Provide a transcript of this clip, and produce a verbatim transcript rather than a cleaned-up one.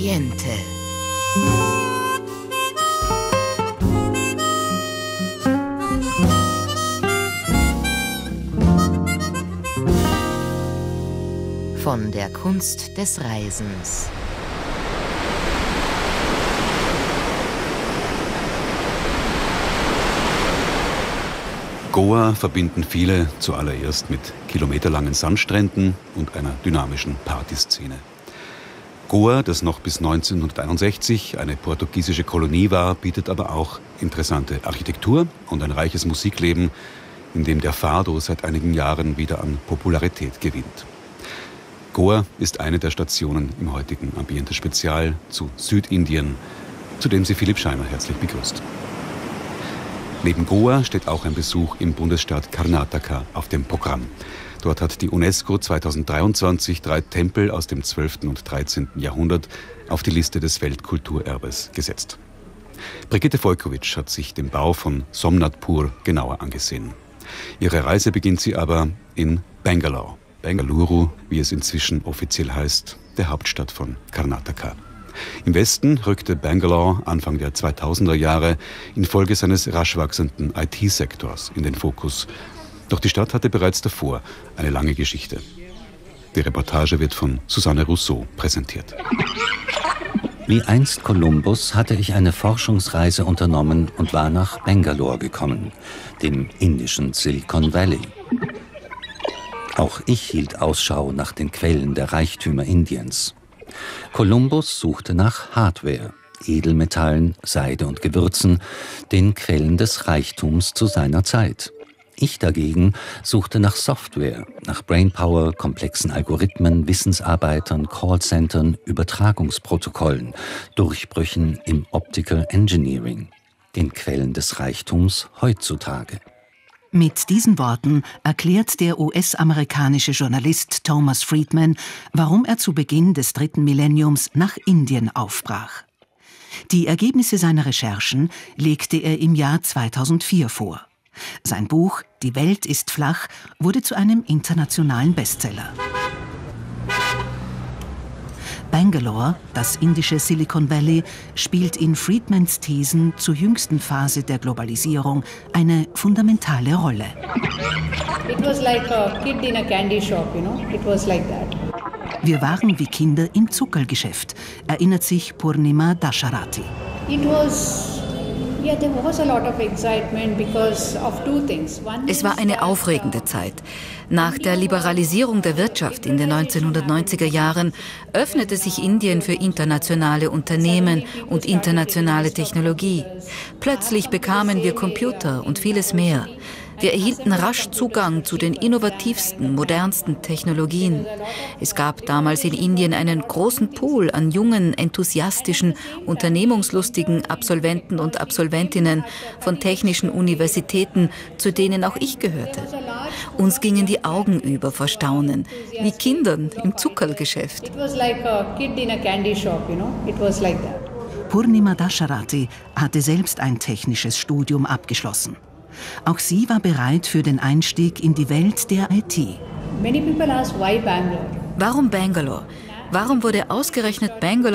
Ambiente. Von der Kunst des Reisens. Goa verbinden viele zuallererst mit kilometerlangen Sandstränden und einer dynamischen Partyszene. Goa, das noch bis neunzehnhunderteinundsechzig eine portugiesische Kolonie war, bietet aber auch interessante Architektur und ein reiches Musikleben, in dem der Fado seit einigen Jahren wieder an Popularität gewinnt. Goa ist eine der Stationen im heutigen Ambiente-Spezial zu Südindien, zu dem sie Philipp Scheimer herzlich begrüßt. Neben Goa steht auch ein Besuch im Bundesstaat Karnataka auf dem Programm. Dort hat die UNESCO zweitausenddreiundzwanzig drei Tempel aus dem zwölften und dreizehnten Jahrhundert auf die Liste des Weltkulturerbes gesetzt. Brigitte Volkowitsch hat sich den Bau von Somnathpur genauer angesehen. Ihre Reise beginnt sie aber in Bangalore. Bengaluru, wie es inzwischen offiziell heißt, der Hauptstadt von Karnataka. Im Westen rückte Bangalore Anfang der zweitausender Jahre infolge seines rasch wachsenden I T-Sektors in den Fokus. Doch die Stadt hatte bereits davor eine lange Geschichte. Die Reportage wird von Susanne Rousseau präsentiert. Wie einst Kolumbus hatte ich eine Forschungsreise unternommen und war nach Bangalore gekommen, dem indischen Silicon Valley. Auch ich hielt Ausschau nach den Quellen der Reichtümer Indiens. Kolumbus suchte nach Hardware, Edelmetallen, Seide und Gewürzen, den Quellen des Reichtums zu seiner Zeit. Ich dagegen suchte nach Software, nach Brainpower, komplexen Algorithmen, Wissensarbeitern, Callcentern, Übertragungsprotokollen, Durchbrüchen im Optical Engineering, den Quellen des Reichtums heutzutage. Mit diesen Worten erklärt der U S-amerikanische Journalist Thomas Friedman, warum er zu Beginn des dritten Millenniums nach Indien aufbrach. Die Ergebnisse seiner Recherchen legte er im Jahr zweitausendvier vor. Sein Buch »Die Welt ist flach« wurde zu einem internationalen Bestseller. Bangalore, das indische Silicon Valley, spielt in Friedmans Thesen zur jüngsten Phase der Globalisierung eine fundamentale Rolle. Wir waren wie Kinder im Zuckergeschäft, erinnert sich Purnima Dasharathy. Es war eine aufregende Zeit. Nach der Liberalisierung der Wirtschaft in den neunzehnhundertneunziger Jahren öffnete sich Indien für internationale Unternehmen und internationale Technologie. Plötzlich bekamen wir Computer und vieles mehr. Wir erhielten rasch Zugang zu den innovativsten, modernsten Technologien. Es gab damals in Indien einen großen Pool an jungen, enthusiastischen, unternehmungslustigen Absolventen und Absolventinnen von technischen Universitäten, zu denen auch ich gehörte. Uns gingen die Augen über vor Staunen, wie Kindern im Zuckergeschäft. Purnima Dasharathy hatte selbst ein technisches Studium abgeschlossen. Auch sie war bereit für den Einstieg in die Welt der I T. Warum Bangalore? Warum wurde ausgerechnet Bangalore